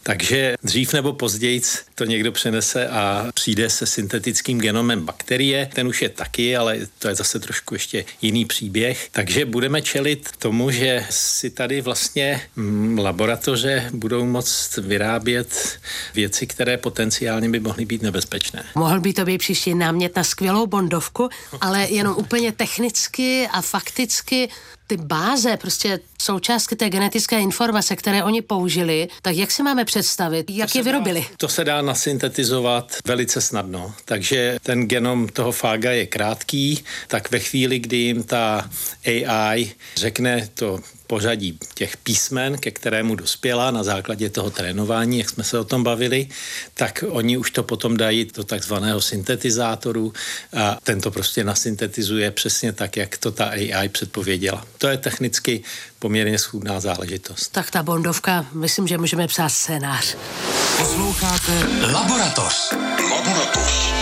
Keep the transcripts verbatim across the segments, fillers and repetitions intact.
Takže dřív nebo později to někdo přenese a přijde se syntetickým genomem bakterie. Ten už je taky, ale to je zase trošku ještě jiný příběh. Takže budeme čelit tomu, že si tady vlastně laboratoře budou moct vyrábět věci, které potenciálně by mohly být nebezpečné. Mohl by to být příští námět na skvělou bondovku, ale jenom úplně technicky a fakticky ty báze, prostě součástky té genetické informace, které oni použili, tak jak si máme představit, jak to je vyrobili? Dá, to se dá nasyntetizovat velice snadno. Takže ten genom toho fága je krátký, tak ve chvíli, kdy jim ta A I řekne to pořadí těch písmen, ke kterému dospěla na základě toho trénování, jak jsme se o tom bavili, tak oni už to potom dají do takzvaného syntetizátoru a ten to prostě nasyntetizuje přesně tak, jak to ta A I předpověděla. To je technicky poměrně schůdná záležitost. Tak ta bondovka, myslím, že můžeme psát scénář. Posloucháte Laboratoř. Laboratoř.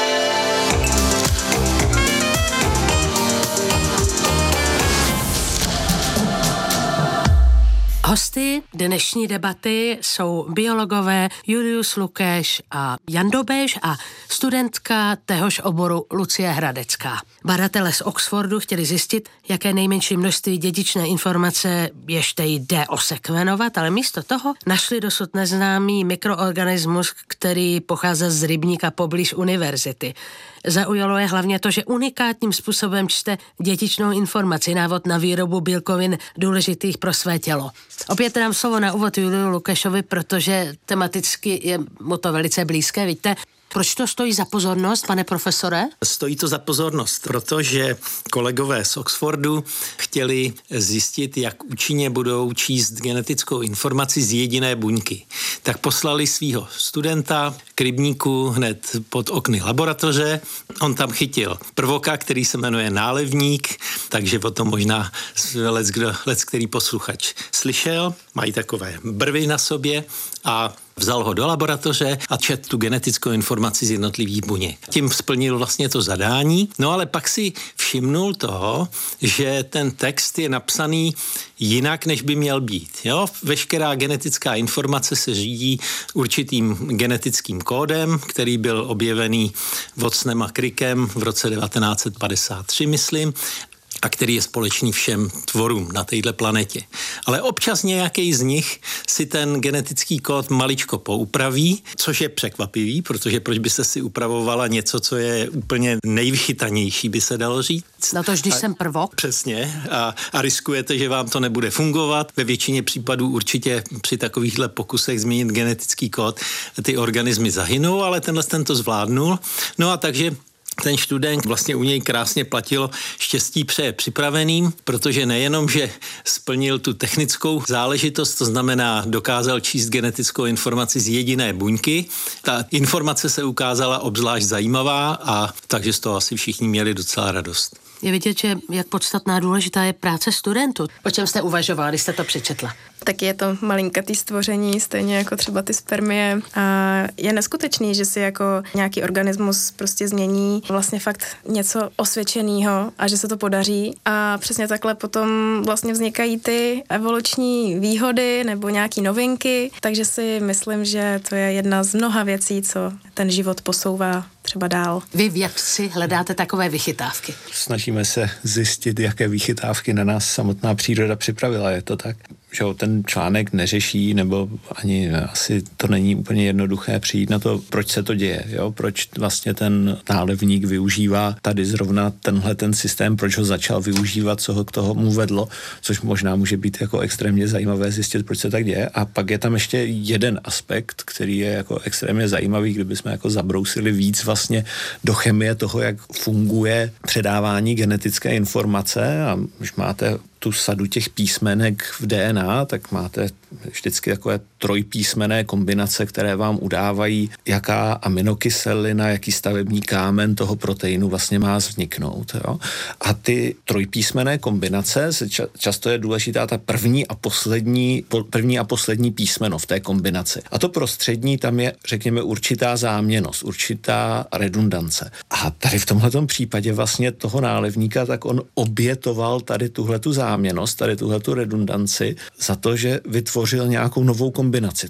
Hosty dnešní debaty jsou biologové Julius Lukeš a Jan Dobeš a studentka téhož oboru Lucie Hradecká. Badatelé z Oxfordu chtěli zjistit, jaké nejmenší množství dědičné informace ještě jde osekvenovat, ale místo toho našli dosud neznámý mikroorganismus, který pochází z rybníka poblíž univerzity. Zaujalo je hlavně to, že unikátním způsobem čte dědičnou informaci, návod na výrobu bílkovin důležitých pro své tělo. Opět dám slovo na úvod Juliu Lukešovi, protože tematicky je mu to velice blízké, víte. Proč to stojí za pozornost, pane profesore? Stojí to za pozornost, protože kolegové z Oxfordu chtěli zjistit, jak účinně budou číst genetickou informaci z jediné buňky. Tak poslali svého studenta k rybníku hned pod okny laboratoře. On tam chytil prvoka, který se jmenuje nálevník, takže o tom možná lec, kdo, lec který posluchač slyšel. Mají takové brvy na sobě a vzal ho do laboratoře a četl tu genetickou informaci z jednotlivých buněk. Tím splnil vlastně to zadání, no ale pak si všimnul toho, že ten text je napsaný jinak, než by měl být. Jo? Veškerá genetická informace se řídí určitým genetickým kódem, který byl objevený Watsonem a Crickem v roce devatenáct set padesát tři, myslím, a který je společný všem tvorům na této planetě. Ale občas nějaký z nich si ten genetický kód maličko poupraví, což je překvapivý, protože proč byste si upravovala něco, co je úplně nejvychytanější, by se dalo říct. No tož, když a, jsem prvok. Přesně. A, a riskujete, že vám to nebude fungovat. Ve většině případů určitě při takovýchhle pokusech změnit genetický kód ty organismy zahynou, ale tenhle ten to zvládnul. No a takže ten student vlastně u něj krásně platilo štěstí přeje připraveným, protože nejenom, že splnil tu technickou záležitost, to znamená dokázal číst genetickou informaci z jediné buňky, ta informace se ukázala obzvlášť zajímavá a takže z toho asi všichni měli docela radost. Je vidět, že jak podstatná důležitá je práce studentů. O čem jste uvažovala, když jste to přečetla? Tak je to malinkatý stvoření, stejně jako třeba ty spermie. A je neskutečný, že si jako nějaký organismus prostě změní vlastně fakt něco osvědčenýho a že se to podaří. A přesně takhle potom vlastně vznikají ty evoluční výhody nebo nějaký novinky. Takže si myslím, že to je jedna z mnoha věcí, co ten život posouvá třeba dál. Vy vědci hledáte takové vychytávky. Snažíme se zjistit, jaké vychytávky na nás samotná příroda připravila. Je to tak? Že ten článek neřeší, nebo ani asi to není úplně jednoduché přijít na to, proč se to děje, jo? Proč vlastně ten nálevník využívá tady zrovna tenhle ten systém, proč ho začal využívat, co ho k tomu vedlo, což možná může být jako extrémně zajímavé zjistit, proč se tak děje. A pak je tam ještě jeden aspekt, který je jako extrémně zajímavý, kdybychom jako zabrousili víc vlastně do chemie toho, jak funguje předávání genetické informace a už máte tu sadu těch písmenek v D N A, tak máte vždycky takové trojpísmenné kombinace, které vám udávají, jaká aminokyselina, jaký stavební kámen toho proteinu vlastně má vzniknout. Jo? A ty trojpísmenné kombinace, často je důležitá ta první a poslední, první a poslední písmeno v té kombinaci. A to prostřední, tam je, řekněme, určitá záměnnost, určitá redundance. A tady v tomhletom případě vlastně toho nálevníka, tak on obětoval tady tuhletu záměnost, tady tuhletu redundanci za to, že vytvořil nějakou novou kombinaci.